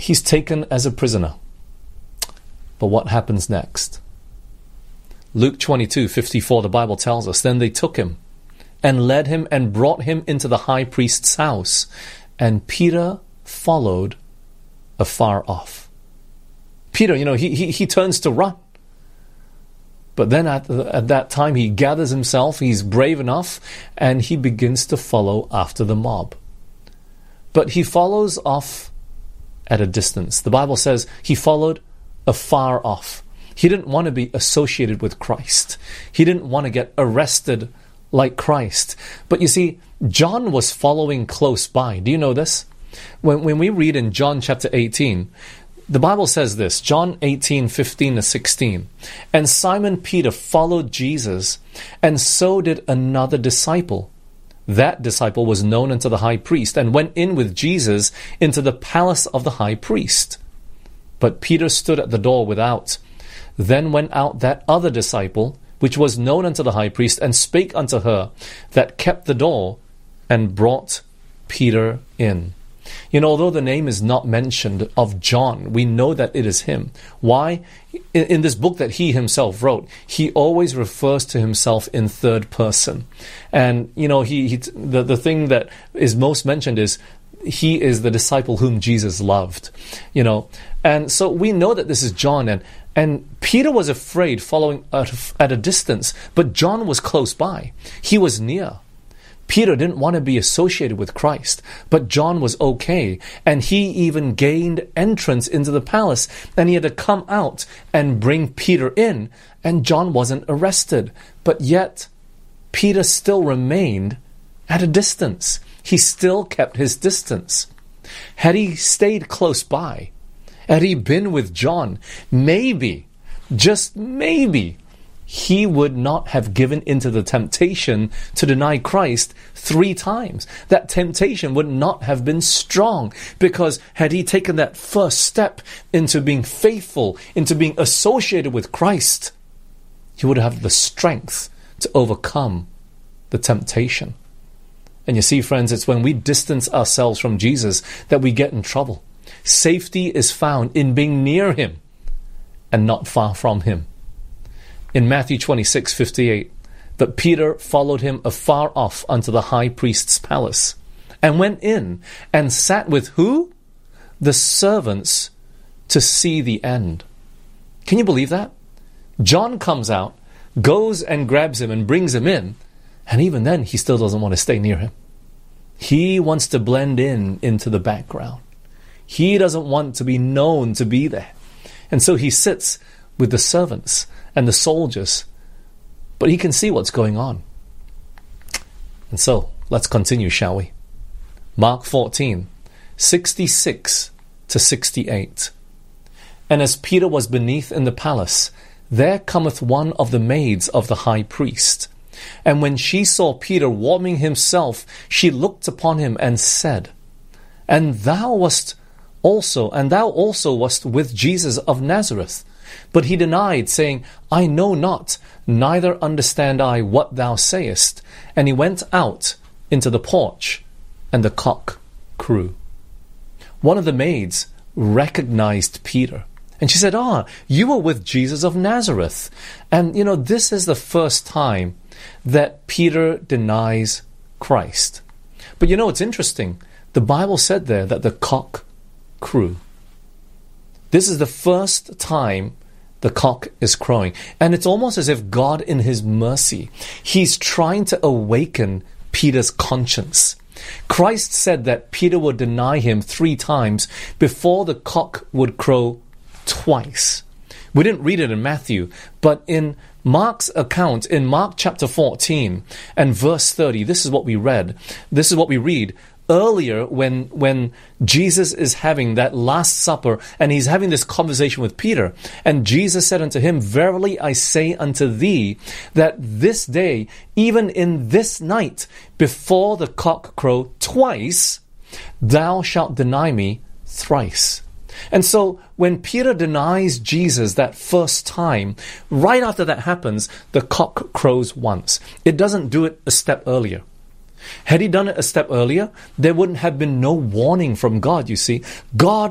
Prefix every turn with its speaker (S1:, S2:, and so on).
S1: He's taken as a prisoner. But what happens next? Luke 22:54, the Bible tells us, then they took him and led him and brought him into the high priest's house, and Peter followed afar off. Peter, he turns to run. But then at that time, he gathers himself, he's brave enough, and he begins to follow after the mob. But he follows off at a distance. The Bible says he followed afar off. He didn't want to be associated with Christ. He didn't want to get arrested like Christ. But you see, John was following close by. Do you know this? When we read in John chapter 18, the Bible says this, John 18:15-16, and Simon Peter followed Jesus, and so did another disciple. That disciple was known unto the high priest, and went in with Jesus into the palace of the high priest. But Peter stood at the door without. Then went out that other disciple, which was known unto the high priest, and spake unto her that kept the door, and brought Peter in. Although the name is not mentioned of John, we know that it is him. Why? In this book that he himself wrote, he always refers to himself in third person. And, the thing that is most mentioned is he is the disciple whom Jesus loved. And so we know that this is John, and Peter was afraid following at a distance, but John was close by. He was near. Peter didn't want to be associated with Christ, but John was okay, and he even gained entrance into the palace, and he had to come out and bring Peter in, and John wasn't arrested. But yet, Peter still remained at a distance. He still kept his distance. Had he stayed close by, had he been with John, maybe, just maybe, he would not have given into the temptation to deny Christ 3 times. That temptation would not have been strong, because had he taken that first step into being faithful, into being associated with Christ, he would have the strength to overcome the temptation. And you see, friends, it's when we distance ourselves from Jesus that we get in trouble. Safety is found in being near him and not far from him. In Matthew 26:58, but Peter followed him afar off unto the high priest's palace, and went in and sat with who? The servants, to see the end. Can you believe that? John comes out, goes and grabs him and brings him in, and even then he still doesn't want to stay near him. He wants to blend into the background. He doesn't want to be known to be there. And so he sits with the servants and the soldiers, but he can see what's going on. And so, let's continue, shall we? Mark 14:66-68. And as Peter was beneath in the palace, there cometh one of the maids of the high priest. And when she saw Peter warming himself, she looked upon him and said, thou also wast with Jesus of Nazareth. But he denied, saying, I know not, neither understand I what thou sayest. And he went out into the porch, and the cock crew. One of the maids recognized Peter, and she said, you were with Jesus of Nazareth. And, this is the first time that Peter denies Christ. But it's interesting. The Bible said there that the cock crew. This is the first time the cock is crowing. And it's almost as if God, in his mercy, he's trying to awaken Peter's conscience. Christ said that Peter would deny him 3 times before the cock would crow twice. We didn't read it in Matthew, but in Mark's account, in Mark chapter 14 and verse 30, this is what we read. This is what we read. Earlier, when Jesus is having that Last Supper, and he's having this conversation with Peter, and Jesus said unto him, verily I say unto thee, that this day, even in this night, before the cock crow twice, thou shalt deny me thrice. And so, when Peter denies Jesus that first time, right after that happens, the cock crows once. It doesn't do it a step earlier. Had he done it a step earlier, there wouldn't have been no warning from God, you see. God